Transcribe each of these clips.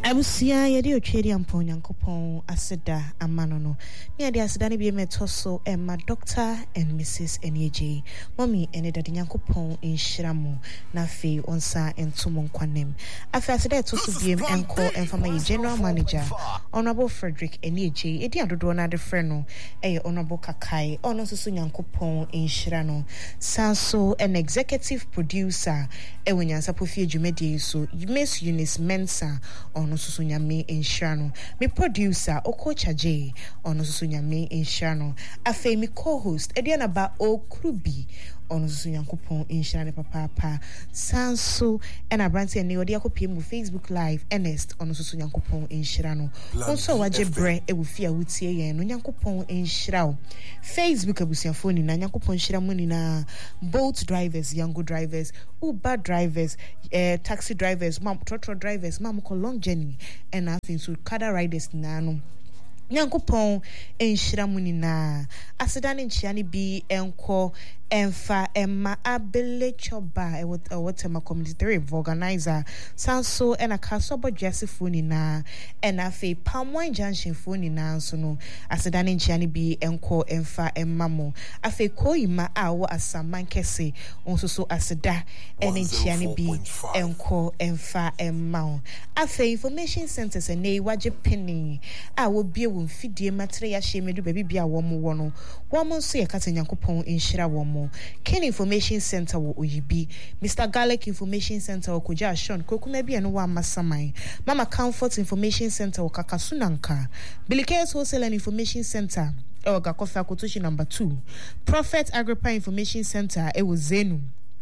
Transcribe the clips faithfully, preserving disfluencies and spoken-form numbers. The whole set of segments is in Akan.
Abusia yedi ochedi ampo nyankopon aseda amano no. Ni ade aseda ne bi emetoso emma Doctor and Missus Enyeji. Mommy ene dade nyankopon enhiramo na fe onsa entomo nkwanem. Afa aseda etoso biem enko enfama ye General Manager Honorable Frederick Enyeji. Edi adodo na de frɛ no eye Honorable Kakai. Ono soso nyankopon enhira no. Sanso an executive producer ewe nyansapo fie dwumadi so Miss Eunice Mensa ono susu nyame enhirano. Me producer Okocha J ono susu nyame enhirano. Afa mi co-host Ediana ba Okrubi ono susu nyankopon enhirane papa papa. Sanso ena branti ene odi akopie mu Facebook live Ernest ono susu nyankopon enhirano. Onso waje bre ewufia wutie yen no nyankopon enhirao. Facebook abusiafo ni na nyankopon enhira mu ni na boat drivers, Yango drivers, Uber drivers, uh, taxi drivers, mam trotro drivers, mam ko long journey and nothing so kada riders na no nyankopon enhira mu ni na aseda ne nchiani bi enko Enfa Emma Abele Choba e what what my community organizer Sanso and a Kasobo Jesse phone na and a fe palm wine junction phone na so no asedan nchiani bi enko Enfa Emma mo afe koima awo asaman kese onso so aseda and nchiani bi enko Enfa Emma afe information centers and nei waje penny awo bie wo mfidie matre ya hyemedu baby bia wo mo wo no wo mo so ye kata nyankopon enhira wo mo Ken Information Center wo Oyibi, Mister Garlic Information Center wo Koja Shon, Kokuma bi eno wa Masamai, Mama Comfort Information Center wo Kakasunanka, Bilikes Wholesale and Information Center, ewo Gakofa Kotoshi number two, Prophet Agrippa Information Center, ewo Zenu.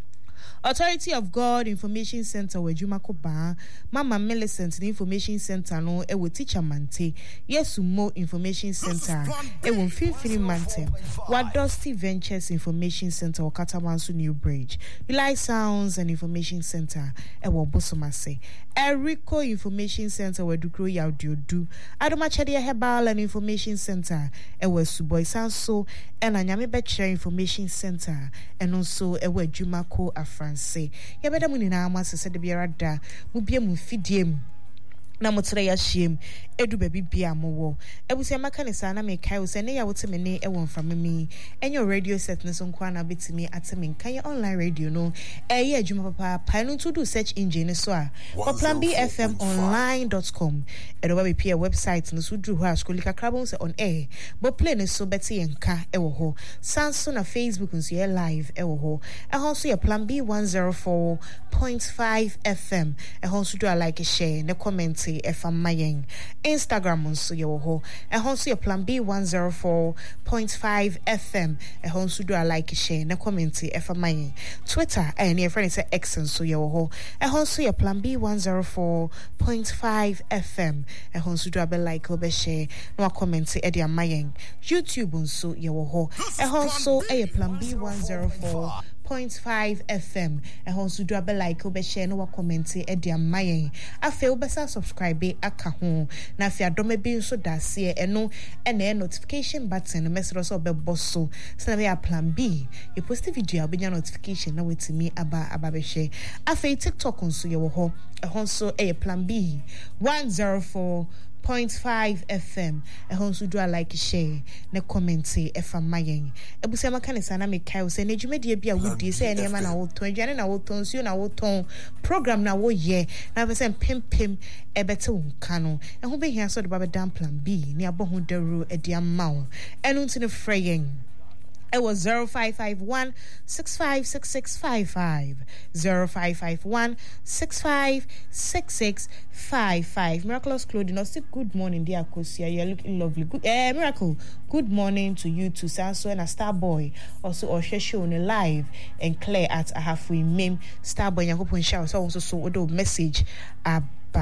Authority of God Information Center we Jumakoba, Mama Millicent Information Center no e wo Teacher Mante, Yesu Mo Information Center e wo Mfimfini Mante, Wadusty Ventures Information Center o Katamansu New Bridge, Eli Sounds and Information Center e wo Bosomase, Erico Information Center we Dukro Yaudiodu, Adomachade Herbal and Information Center e wo Suboy Sanso and Anyame Betcher Information Center and also e wo Jumako Afran say ya beda mu nyina amase se de biara da mu bia mu fidiem na motre ya hiem edu baby bia mo wo ebusia maka ne sa na me kai wo se ne ya wote me ne e won fam me enyo radio set ne so nkwa na betimi ateme kan online radio no e ye adwuma papa pa no to do search engine so a plan b f m online dot com e do ba be website no so dru ho a skolika krabon se on air bo play ne so beti enka e wo ho sanso na Facebook nso ye live e wo ho e ho so ye plan b one oh four point five f m e ho so do a like share ne comment Efa Mayeng. Instagram nso ye wo ho e ho so ye plan b one oh four point five f m e ho so do a like share na comment Efa Mayeng. Twitter e ne friend say X nso ye wo ho e ho so ye plan b one oh four point five f m e ho so do a be like o be share na comment e dia Mayeng. YouTube nso ye wo ho e ho so e ye plan b one oh four point five f m e ho so do a be like o be share no wa comment e dia Mayeng. Afa o be subscribe aka ho na afia dome bi nso dase eno ene notification button message so be bosso so na plan B you post video abenya notification na wetimi aba aba be share afa TikTok nso ye wo ho e ho so e plan B one oh four point five f m e ho nso do a like share na comment Efa Mayeng ebusia maka ne sana me kai se na dwumadi bia wudi se ene ma na wo ton adwane na wo ton sio na wo ton program na wo ye na be se pempem e bete wo nka no e ho be hia so de ba be dan plan B ni abo ho daru e dia ma wo enu nti ne freyeng. It was zero five five one six five six six five five zero five five one six five six six five five. Miraculous Clothing. Also, good morning, dear Kosia. You're looking lovely. Good, uh, Miracle. Good morning to you, to Sanso and a Starboy. Also, Oshe show on live and Claire at a halfway meme. Starboy, you're hoping shout. So also, so message. Uh,